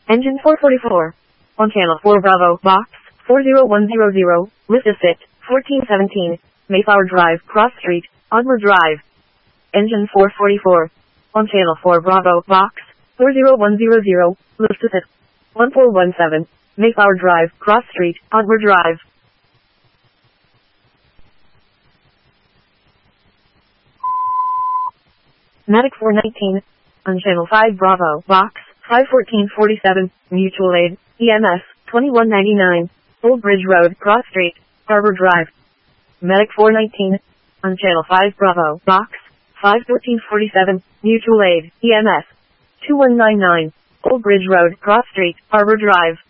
Engine 444. On channel 4 Bravo, box 40100, list of fit 1417, Mayflower Drive, Cross Street, Ardmore Drive. Engine 444. On channel 4 Bravo, box 40100, list of fit 1417, Mayflower Drive, Cross Street, Ardmore Drive. Medic 419. On channel 5 Bravo, box 51447, Mutual Aid, EMS 2199, Old Bridge Road, Cross Street, Harbor Drive. Medic 419. On channel 5 Bravo, box 51447, Mutual Aid, EMS 2199, Old Bridge Road, Cross Street, Harbor Drive.